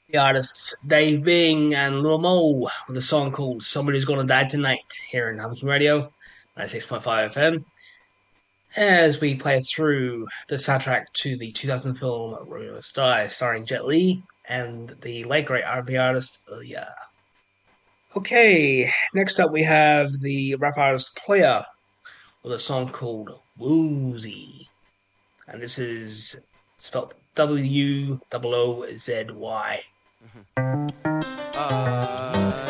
The artists Dave Bing and Lil Mo with a song called Somebody's Gonna Die Tonight here in Hurricane Radio 96.5 FM as we play through the soundtrack to the 2000 film Romeo Must Die starring Jet Li and the late great R&B artist Aaliyah. Okay, next up we have the rap artist Player with a song called Woozy. And this is spelled WOOZY.